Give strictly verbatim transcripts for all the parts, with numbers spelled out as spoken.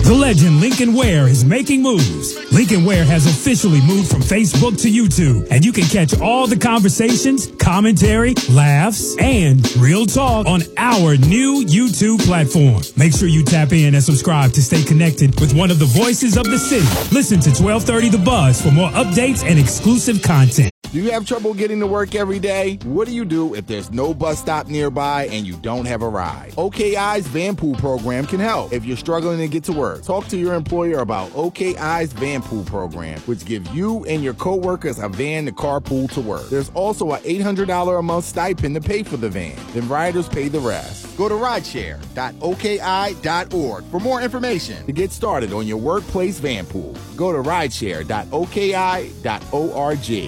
The legend Lincoln Ware is making moves. Lincoln Ware has officially moved from Facebook to YouTube, and you can catch all the conversations, commentary, laughs, and real talk on our new YouTube platform. Make sure you tap in and subscribe to stay connected with one of the voices of the city. Listen to twelve thirty The Buzz for more updates and exclusive content. Do you have trouble getting to work every day? What do you do if there's no bus stop nearby and you don't have a ride? O K I's Van Pool program can help. If you're struggling to get to work, talk to your employer about O K I's Van Pool program, which gives you and your coworkers a van to carpool to work. There's also an eight hundred dollars a month stipend to pay for the van. Then riders pay the rest. Go to rideshare dot O K I dot org for more information to get started on your workplace van pool. Go to rideshare dot O K I dot org.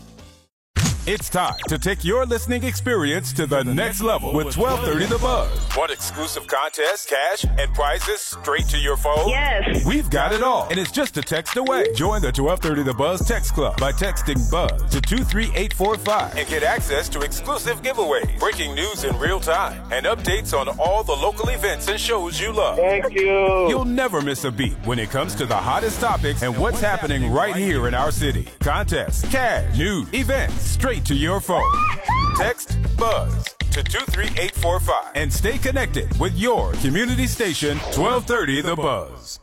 It's time to take your listening experience to the next level with twelve thirty The Buzz. Want exclusive contests, cash, and prizes straight to your phone? Yes. We've got it all, and it's just a text away. Join the twelve thirty The Buzz text club by texting BUZZ to two three eight four five and get access to exclusive giveaways, breaking news in real time, and updates on all the local events and shows you love. Thank you. You'll never miss a beat when it comes to the hottest topics and what's happening right here in our city. Contests, cash, news, events, straight to your phone. Text BUZZ to two three eight four five and stay connected with your community station, twelve thirty The Buzz.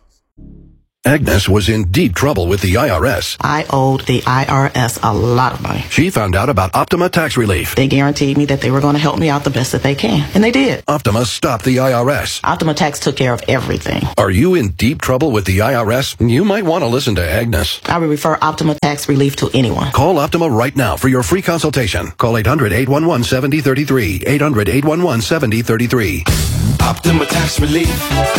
Agnes was in deep trouble with the I R S. I owed the I R S a lot of money. She found out about Optima Tax Relief. They guaranteed me that they were going to help me out the best that they can, and they did. Optima stopped the I R S. Optima Tax took care of everything. Are you in deep trouble with the I R S? You might want to listen to Agnes. I would refer Optima Tax Relief to anyone. Call Optima right now for your free consultation. Call eight hundred eight one one seven zero three three. eight hundred eight one one seven zero three three. Optima Tax Relief.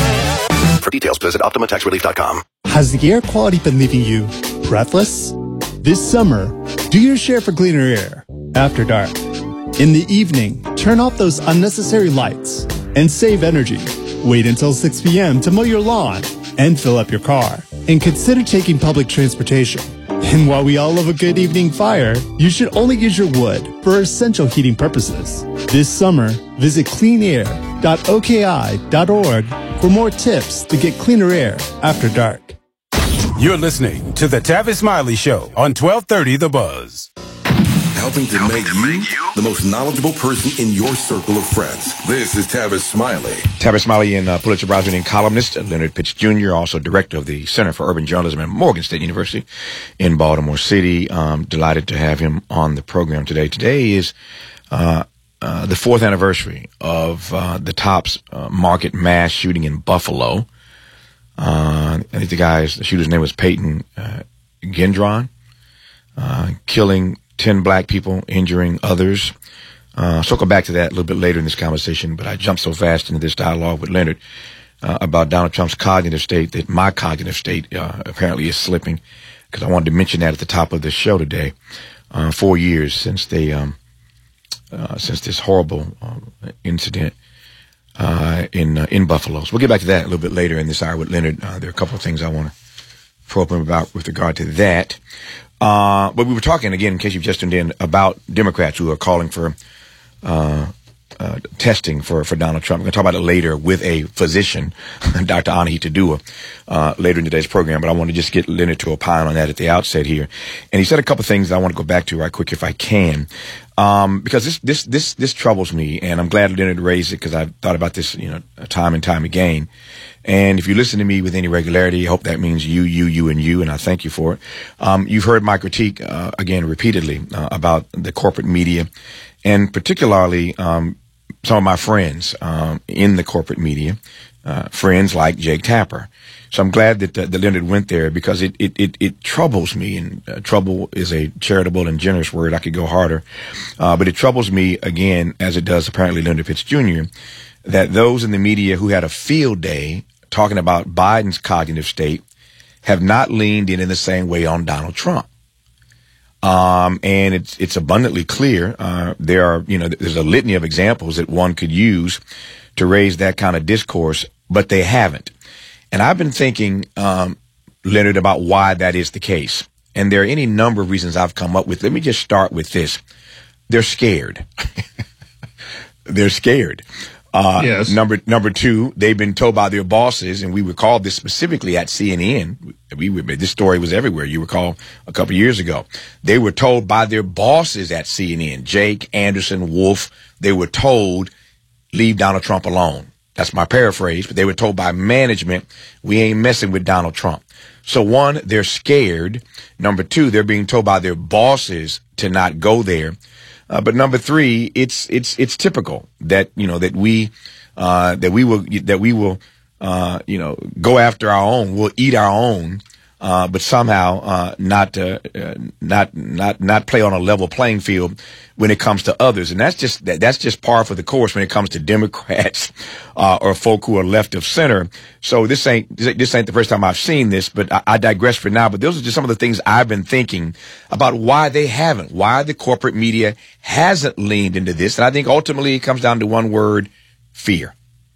For details, visit optima tax relief dot com. Has the air quality been leaving you breathless? This summer, do your share for cleaner air after dark. In the evening, turn off those unnecessary lights and save energy. Wait until six p.m. to mow your lawn and fill up your car. And consider taking public transportation. And while we all love a good evening fire, you should only use your wood for essential heating purposes. This summer, visit clean air dot O K I dot org for more tips to get cleaner air after dark. You're listening to the Tavis Smiley Show on twelve thirty The Buzz. Helping to, Helping make, to you make you the most knowledgeable person in your circle of friends. This is Tavis Smiley. Tavis Smiley and uh, Pulitzer Prize winning columnist Leonard Pitts Junior, also director of the Center for Urban Journalism at Morgan State University in Baltimore City. Um, delighted to have him on the program today. Today is uh, uh, the fourth anniversary of uh, the Tops uh, Market mass shooting in Buffalo. Uh, I think the guy's, the shooter's name was Peyton uh, Gendron, uh, killing ten black people, injuring others. Uh, circle back to that a little bit later in this conversation, but I jumped so fast into this dialogue with Leonard uh, about Donald Trump's cognitive state that my cognitive state uh, apparently is slipping, because I wanted to mention that at the top of the show today. Uh, four years since they, um, uh, since this horrible uh, incident uh, in uh, in Buffalo. So we'll get back to that a little bit later in this hour with Leonard. Uh, there are a couple of things I want to probe him about with regard to that. Uh, but we were talking, again, in case you've just tuned in, about Democrats who are calling for uh, uh, testing for, for Donald Trump. We're going to talk about it later with a physician, Doctor Anahi Tadua, uh, later in today's program. But I want to just get Leonard to opine on that at the outset here. And he said a couple of things that I want to go back to right quick if I can, um, because this this this this troubles me, and I'm glad Leonard raised it because I've thought about this, you know, time and time again. And if you listen to me with any regularity, I hope that means you, you, you, and you, and I thank you for it. Um, you've heard my critique, uh, again, repeatedly, uh, about the corporate media, and particularly um, some of my friends um, in the corporate media, uh, friends like Jake Tapper. So I'm glad that, uh, that Leonard went there, because it, it, it, it troubles me, and uh, trouble is a charitable and generous word. I could go harder. Uh, but it troubles me, again, as it does apparently Leonard Pitts Junior, that those in the media who had a field day talking about Biden's cognitive state have not leaned in in the same way on Donald Trump. Um, and it's, it's abundantly clear. Uh, there are, you know, there's a litany of examples that one could use to raise that kind of discourse, but they haven't. And I've been thinking, um, Leonard, about why that is the case. And there are any number of reasons I've come up with. Let me just start with this. They're scared. They're scared. Uh, yes. Number number two, they've been told by their bosses, and we recall this specifically at C N N. We, we this story was everywhere. You recall a couple of years ago, they were told by their bosses at C N N, Jake, Anderson, Wolf. They were told, leave Donald Trump alone. That's my paraphrase, but they were told by management, we ain't messing with Donald Trump. So one, they're scared. Number two, they're being told by their bosses to not go there. Uh, but number three, it's it's it's typical that you know that we uh, that we will that we will uh, you know go after our own, we'll eat our own, uh, but somehow uh, not uh, uh, not not not play on a level playing field when it comes to others, and that's just that, that's just par for the course when it comes to Democrats uh, or folk who are left of center. So this ain't this ain't the first time I've seen this, but I, I digress for now. But those are just some of the things I've been thinking about why they haven't, why the corporate media hasn't leaned into this, and I think ultimately it comes down to one word: fear.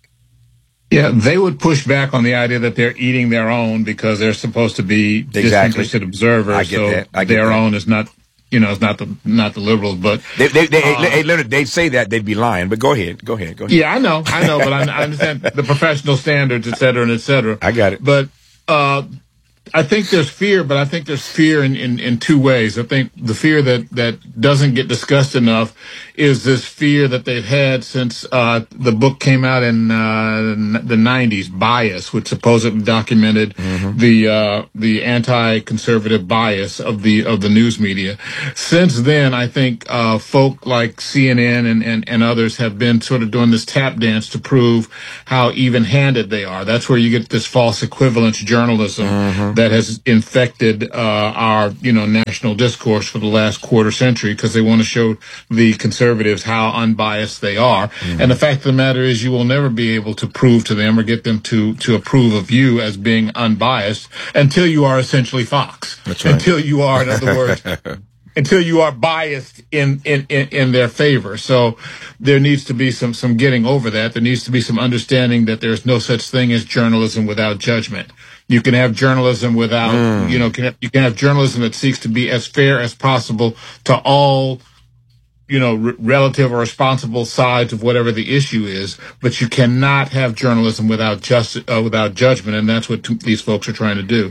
Yeah, they would push back on the idea that they're eating their own because they're supposed to be exactly. disinterested observers. I get so that. I get their that. own is not. You know, it's not the not the liberals, but they, they, they, uh, hey, Leonard, they'd say that they'd be lying. But go ahead, go ahead, go ahead. Yeah, I know, I know, but I, I understand the professional standards, et cetera, and et cetera. I got it. But uh, I think there's fear, but I think there's fear in, in, in two ways. I think the fear that, that doesn't get discussed enough is this fear that they've had since uh, the book came out in uh, the nineties, Bias, which supposedly documented mm-hmm. the uh, the anti-conservative bias of the of the news media. Since then, I think uh, folk like C N N and, and, and others have been sort of doing this tap dance to prove how even-handed they are. That's where you get this false equivalence journalism mm-hmm. that has infected uh, our you know national discourse for the last quarter century because they want to show the conservatives how unbiased they are. Mm-hmm. And the fact of the matter is you will never be able to prove to them or get them to, to approve of you as being unbiased until you are essentially Fox. That's right. Until you are, in other words, until you are biased in, in, in, in their favor. So there needs to be some, some getting over that. There needs to be some understanding that there's no such thing as journalism without judgment. You can have journalism without, mm. you know, can have, you can have journalism that seeks to be as fair as possible to all you know, r- relative or responsible sides of whatever the issue is, but you cannot have journalism without just uh, without judgment, and that's what t- these folks are trying to do.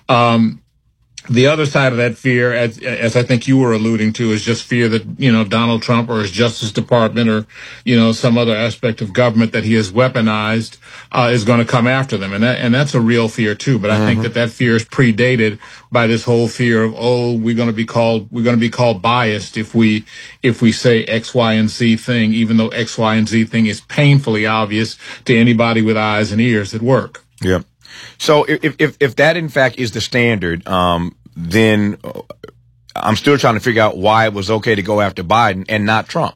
Um, the other side of that fear, as, as I think you were alluding to, is just fear that, you know, Donald Trump or his Justice Department or, you know, some other aspect of government that he has weaponized uh, is going to come after them. And that, and that's a real fear, too. But I mm-hmm. think that that fear is predated by this whole fear of, oh, we're going to be called, we're going to be called biased if we, if we say X, Y, and Z thing, even though X, Y, and Z thing is painfully obvious to anybody with eyes and ears at work. Yeah. So if, if, if that in fact is the standard, um, then I'm still trying to figure out why it was okay to go after Biden and not Trump.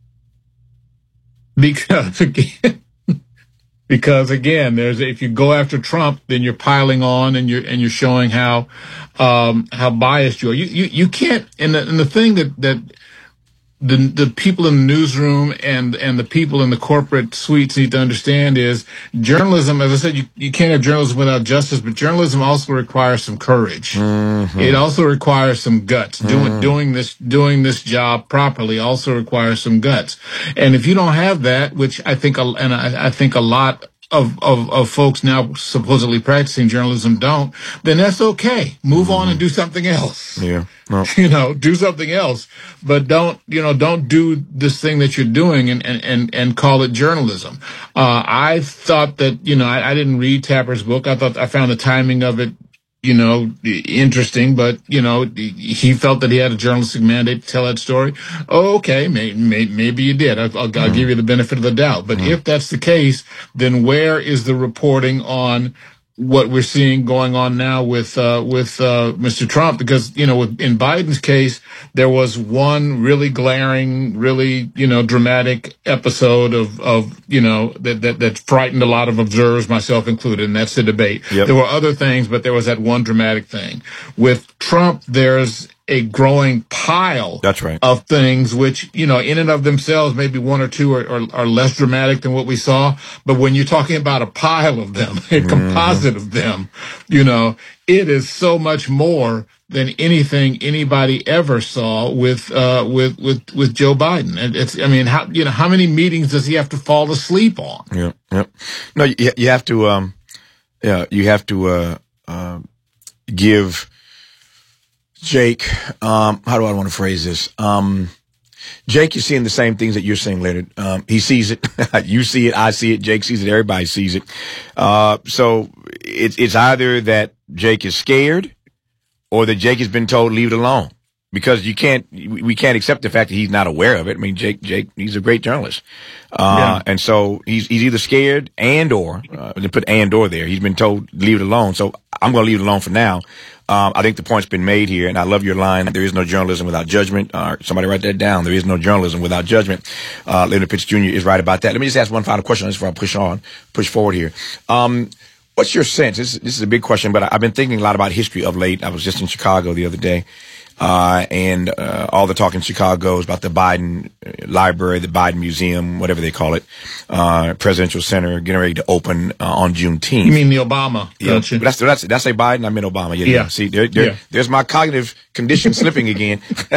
Because again, because again, there's, if you go after Trump, then you're piling on and you're, and you're showing how, um, how biased you are. You, you, you can't, and the, and the thing that, that, The, the people in the newsroom and, and the people in the corporate suites need to understand is journalism, as I said, you, you can't have journalism without justice, but journalism also requires some courage. Mm-hmm. It also requires some guts. Mm-hmm. Doing, doing this, doing this job properly also requires some guts. And if you don't have that, which I think, and I, I think a lot Of, of, of folks now supposedly practicing journalism don't, then that's okay. Move mm-hmm. on and do something else. Yeah. Well. You know, do something else, but don't, you know, don't do this thing that you're doing and, and, and, and call it journalism. Uh, I thought that, you know, I, I didn't read Tapper's book. I thought I found the timing of it, you know, interesting, but, you know, he felt that he had a journalistic mandate to tell that story. Oh, okay, may, may, maybe you did. I'll, I'll, mm. I'll give you the benefit of the doubt. But mm. if that's the case, then where is the reporting on what we're seeing going on now with uh, with uh, Mister Trump? Because, you know, with, in Biden's case, there was one really glaring, really, you know, dramatic episode of, of you know, that, that, that frightened a lot of observers, myself included, and that's the debate. Yep. There were other things, but there was that one dramatic thing. With Trump, there's a growing pile That's right. of things, which, you know, in and of themselves, maybe one or two are, are, are less dramatic than what we saw. But when you're talking about a pile of them, a mm-hmm. composite of them, you know, it is so much more than anything anybody ever saw with, uh, with, with, with Joe Biden. And it's, I mean, how, you know, how many meetings does he have to fall asleep on? Yeah. Yeah. No, you, you have to, um, yeah, you have to, uh, uh, give Jake, um, how do I want to phrase this? Um, Jake, you're seeing the same things that you're seeing, Leonard. Um, he sees it. You see it. I see it. Jake sees it. Everybody sees it. Uh, so it's, it's either that Jake is scared or that Jake has been told leave it alone, because you can't, we can't accept the fact that he's not aware of it. I mean, Jake, Jake, he's a great journalist. Uh, yeah. and so he's, he's either scared and or, uh, they put and or there. He's been told leave it alone. So I'm going to leave it alone for now. Um, I think the point's been made here, and I love your line. There is no journalism without judgment. Uh, somebody write that down. There is no journalism without judgment. Uh, Leonard Pitts Junior is right about that. Let me just ask one final question before I push on, push forward here. Um, what's your sense? This, this is a big question, but I, I've been thinking a lot about history of late. I was just in Chicago the other day. Uh, and, uh, all the talk in Chicago is about the Biden Library, the Biden Museum, whatever they call it, uh, Presidential Center, getting ready to open, uh, on Juneteenth. You mean the Obama, yeah. don't you? That's, that's, did I say Biden? I meant Obama. Yeah. yeah. yeah. See, there, there, yeah. there's my cognitive condition slipping again.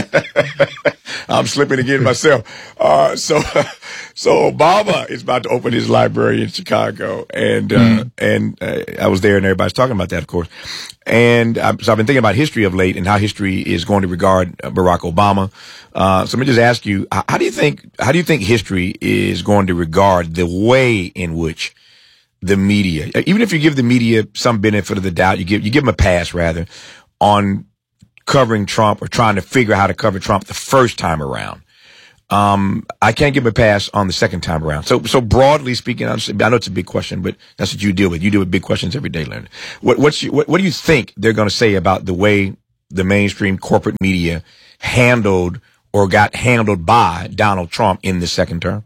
I'm slipping again myself. Uh, so, so Obama is about to open his library in Chicago. And, uh, mm. and, uh, I was there and everybody's talking about that, of course. And um, so I've been thinking about history of late and how history is going to regard uh, Barack Obama. Uh, so let me just ask you, how do you think, how do you think history is going to regard the way in which the media, even if you give the media some benefit of the doubt, you give, you give them a pass rather on covering Trump or trying to figure out how to cover Trump the first time around. Um, I can't give him a pass on the second time around. So, so broadly speaking, I know it's a big question, but that's what you deal with. You deal with big questions every day, Leonard. What, what's your, what, what do you think they're going to say about the way the mainstream corporate media handled or got handled by Donald Trump in the second term?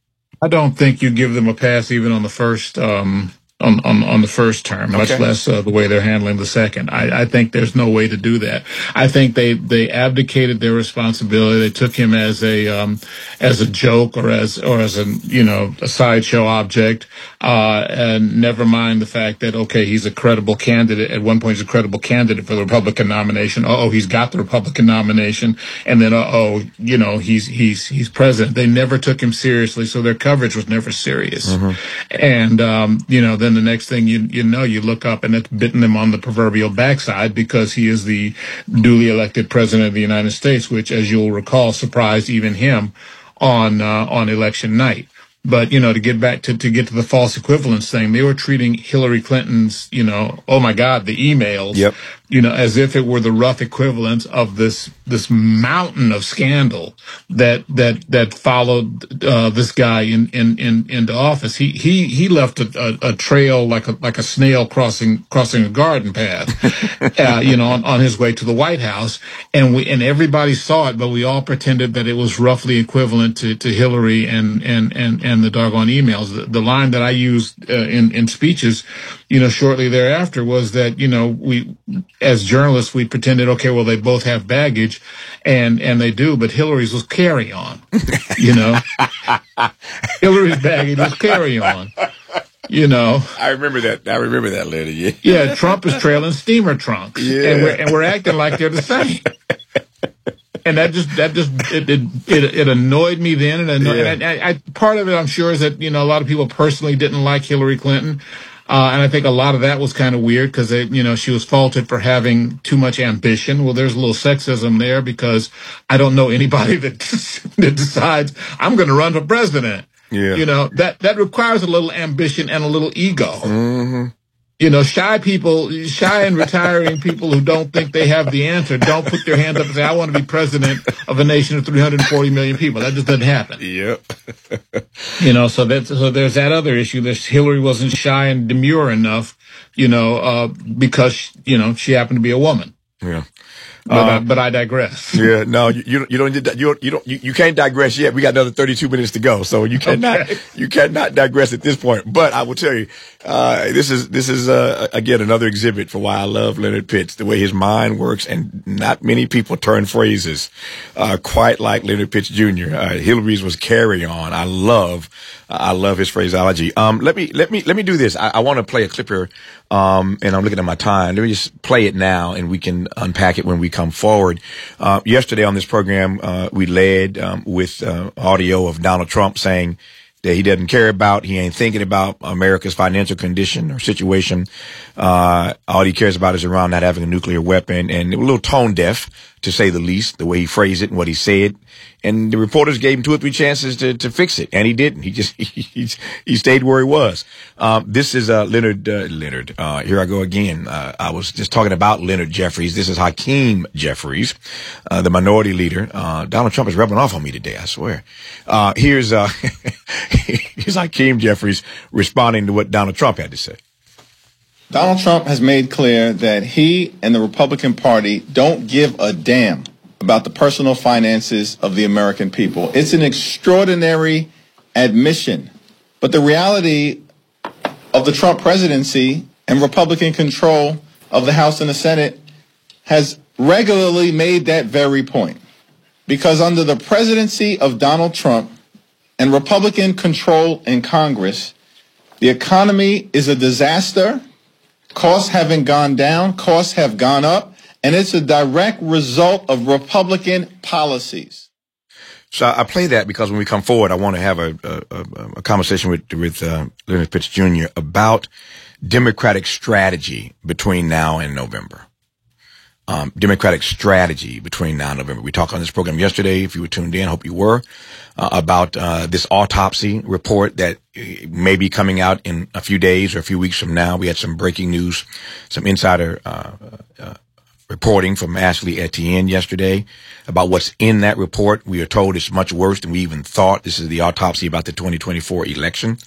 I don't think you give them a pass even on the first, um, on, on, on the first term, much Okay. less uh, the way they're handling the second. I, I think there's no way to do that. I think they, they abdicated their responsibility. They took him as a, um, as a joke or as, or as a, you know, a sideshow object, uh, and never mind the fact that, okay, he's a credible candidate. At one point, he's a credible candidate for the Republican nomination. Uh-oh, he's got the Republican nomination. And then, uh-oh, you know, he's, he's, he's president. They never took him seriously. So their coverage was never serious. Mm-hmm. And, um, you know, then the next thing you you know, you look up and it's bitten him on the proverbial backside because he is the duly elected president of the United States, which, as you'll recall, surprised even him on uh, on election night. But, you know, to get back to, to get to the false equivalence thing, they were treating Hillary Clinton's, you know, oh my God, the emails, yep. you know, as if it were the rough equivalents of this, this mountain of scandal that, that, that followed, uh, this guy in, in, in, into office. He, he, he left a, a, a trail like a, like a snail crossing, crossing a garden path, uh, you know, on, on his way to the White House. And we, and everybody saw it, but we all pretended that it was roughly equivalent to, to Hillary and, and, and, and the doggone emails. The, the line that I used uh, in, in speeches, you know, shortly thereafter was that, you know, we, as journalists, we pretended, okay, well, they both have baggage, and, and they do, but Hillary's was carry on, you know. Hillary's baggage was carry on, you know. I remember that. I remember that later, yeah. Yeah, Trump is trailing steamer trunks, yeah. and we're, and we're acting like they're the same. And that just, that just, it, it, it, it annoyed me then. And, annoyed, yeah. and I, I, part of it, I'm sure, is that, you know, a lot of people personally didn't like Hillary Clinton. Uh, and I think a lot of that was kind of weird because, you know, she was faulted for having too much ambition. Well, there's a little sexism there because I don't know anybody that, that decides I'm going to run for president. Yeah. You know, that, that requires a little ambition and a little ego. Mm-hmm. You know, shy people, shy and retiring people who don't think they have the answer, don't put their hand up and say, I want to be president of a nation of three hundred forty million people. That just doesn't happen. Yep. You know, so that's, so there's that other issue. That Hillary wasn't shy and demure enough, you know, uh, because, you know, she happened to be a woman. Yeah. But, Uh, uh, but I digress. Yeah, no, you, you don't, you don't, you don't, you don't, you, you can't digress yet. We got another thirty-two minutes to go. So you cannot, Okay. you cannot digress at this point. But I will tell you, uh, this is, this is, uh, again, another exhibit for why I love Leonard Pitts, the way his mind works. And not many people turn phrases, uh, quite like Leonard Pitts Junior Uh, Hillary's was carry on. I love, I love his phraseology. Um, let me, let me, let me do this. I, I want to play a clip here. Um, and I'm looking at my time. Let me just play it now and we can unpack it when we come forward. Uh, yesterday on this program, uh, we led, um, with, uh, audio of Donald Trump saying that he doesn't care about, he ain't thinking about America's financial condition or situation. Uh, all he cares about is Iran not having a nuclear weapon, and a little tone deaf, to say the least, the way he phrased it and what he said. And the reporters gave him two or three chances to, to fix it, and he didn't. He just, he, he, he stayed where he was. Um, this is, uh, Leonard, uh, Leonard, uh, here I go again. Uh, I was just talking about Leonard Jeffries. This is Hakeem Jeffries, uh, the minority leader. Uh, Donald Trump is rubbing off on me today, I swear. Uh, here's, uh, here's Hakeem Jeffries responding to what Donald Trump had to say. Donald Trump has made clear that he and the Republican Party don't give a damn about the personal finances of the American people. It's an extraordinary admission. But the reality of the Trump presidency and Republican control of the House and the Senate has regularly made that very point. Because under the presidency of Donald Trump and Republican control in Congress, the economy is a disaster. Costs haven't gone down, costs have gone up, and it's a direct result of Republican policies. So I play that because when we come forward, I want to have a, a, a conversation with, with uh, Leonard Pitts Junior about Democratic strategy between now and November. Um, Democratic strategy between now and November. We talked on this program yesterday, if you were tuned in, hope you were, uh, about uh, this autopsy report that may be coming out in a few days or a few weeks from now. We had some breaking news, some insider uh, uh reporting from Ashley Etienne yesterday about what's in that report. We are told it's much worse than we even thought. This is the autopsy about the twenty twenty-four election.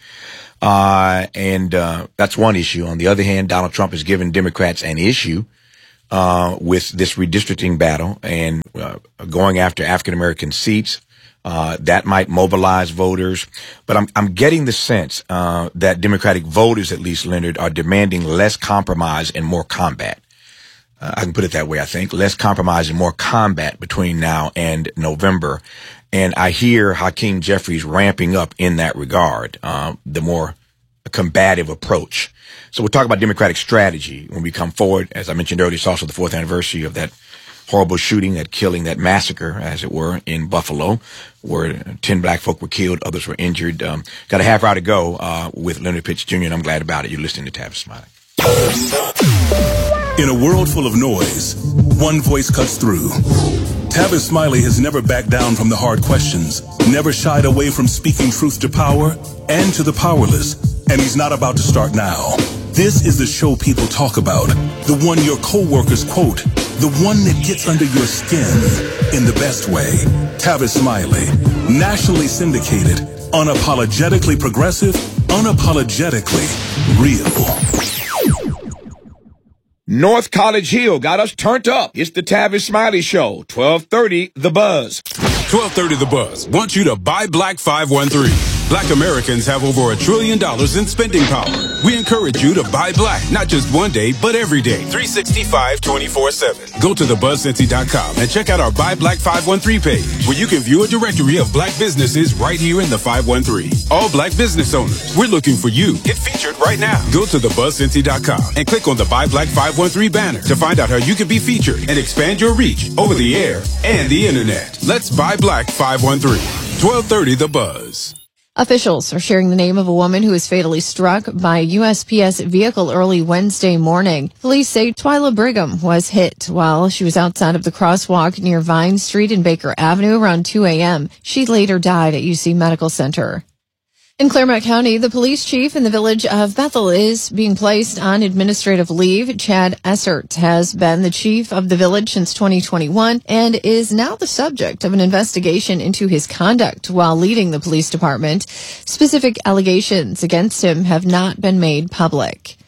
Uh, and uh, that's one issue. On the other hand, Donald Trump has given Democrats an issue Uh, with this redistricting battle and uh, going after African-American seats. Uh, that might mobilize voters. But I'm, I'm getting the sense uh, that Democratic voters, at least, Leonard, are demanding less compromise and more combat. Uh, I can put it that way, I think. Less compromise and more combat between now and November. And I hear Hakeem Jeffries ramping up in that regard, uh, the more combative approach. So we'll talk about Democratic strategy when we come forward. As I mentioned earlier, it's also the fourth anniversary of that horrible shooting, that killing, that massacre, as it were, in Buffalo, where ten black folk were killed, others were injured. Um, got a half hour to go uh, with Leonard Pitts Junior, and I'm glad about it. You're listening to Tavis Smiley. In a world full of noise, one voice cuts through. Tavis Smiley has never backed down from the hard questions, never shied away from speaking truth to power and to the powerless, and he's not about to start now. This is the show people talk about, the one your coworkers quote, the one that gets under your skin in the best way. Tavis Smiley, nationally syndicated, unapologetically progressive, unapologetically real. North College Hill got us turned up. It's the Tavis Smiley Show, twelve thirty The Buzz. twelve thirty The Buzz wants you to buy Black five one three. Black Americans have over a trillion dollars in spending power. We encourage you to buy black, not just one day, but every day, three sixty-five, twenty-four seven. Go to the buzz cincy dot com and check out our Buy Black five one three page, where you can view a directory of black businesses right here in the five one three. All black business owners, we're looking for you. Get featured right now. Go to the buzz cincy dot com and click on the Buy Black five one three banner to find out how you can be featured and expand your reach over the air and the internet. Let's buy Black five one three. twelve thirty The Buzz. Officials are sharing the name of a woman who was fatally struck by a U S P S vehicle early Wednesday morning. Police say Twyla Brigham was hit while she was outside of the crosswalk near Vine Street and Baker Avenue around two a.m. She later died at U C Medical Center. In Claremont County, the police chief in the village of Bethel is being placed on administrative leave. Chad Essert has been the chief of the village since twenty twenty-one and is now the subject of an investigation into his conduct while leading the police department. Specific allegations against him have not been made public.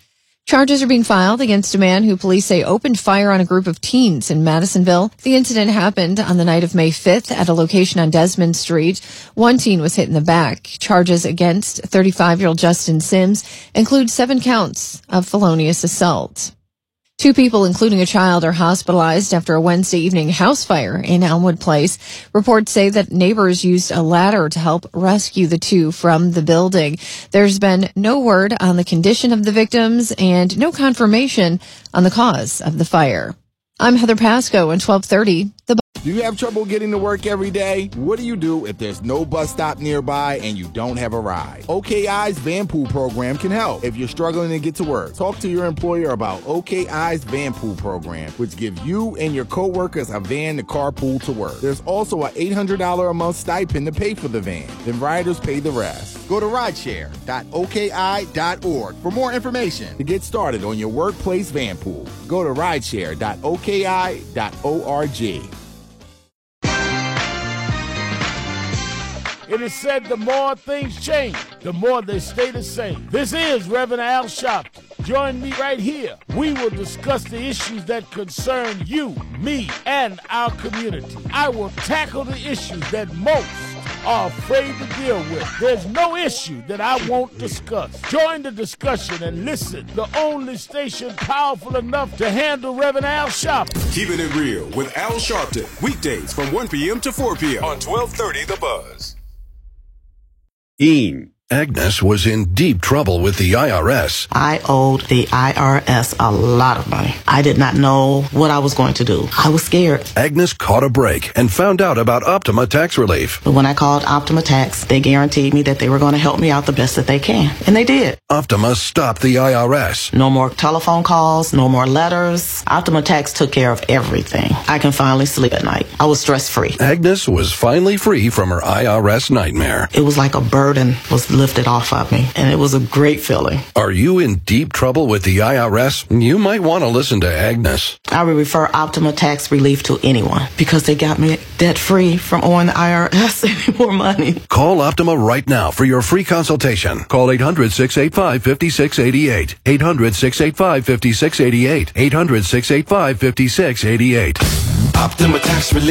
Charges are being filed against a man who police say opened fire on a group of teens in Madisonville. The incident happened on the night of May fifth at a location on Desmond Street. One teen was hit in the back. Charges against thirty-five-year-old Justin Sims include seven counts of felonious assault. Two people, including a child, are hospitalized after a Wednesday evening house fire in Elmwood Place. Reports say that neighbors used a ladder to help rescue the two from the building. There's been no word on the condition of the victims and no confirmation on the cause of the fire. I'm Heather Pasco on twelve thirty. The Do you have trouble getting to work every day? What do you do if there's no bus stop nearby and you don't have a ride? O K I's Van Pool program can help. If you're struggling to get to work, talk to your employer about O K I's Van Pool program, which gives you and your coworkers a van to carpool to work. There's also an eight hundred dollars a month stipend to pay for the van. Then riders pay the rest. Go to rideshare dot O K I dot org for more information to get started on your workplace van pool. Go to rideshare dot O K I dot org. It is said the more things change, the more they stay the same. This is Reverend Al Sharpton. Join me right here. We will discuss the issues that concern you, me, and our community. I will tackle the issues that most are afraid to deal with. There's no issue that I won't discuss. Join the discussion and listen. The only station powerful enough to handle Reverend Al Sharpton. Keeping it real with Al Sharpton. Weekdays from one p.m. to four p.m. on twelve thirty The Buzz. Dean. Agnes was in deep trouble with the I R S. I owed the I R S a lot of money. I did not know what I was going to do. I was scared. Agnes caught a break and found out about Optima Tax Relief. But when I called Optima Tax, they guaranteed me that they were going to help me out the best that they can. And they did. Optima stopped the I R S. No more telephone calls, no more letters. Optima Tax took care of everything. I can finally sleep at night. I was stress-free. Agnes was finally free from her I R S nightmare. It was like a burden was lifted off of me, and it was a great feeling. Are you in deep trouble with the I R S? You might want to listen to Agnes. I would refer Optima Tax Relief to anyone because they got me debt-free from owing the I R S any more money. Call Optima right now for your free consultation. Call eight hundred, six eight five, five six eight eight. eight hundred, six eight five, five six eight eight. eight hundred, six eight five, five six eight eight. Optima Tax Relief.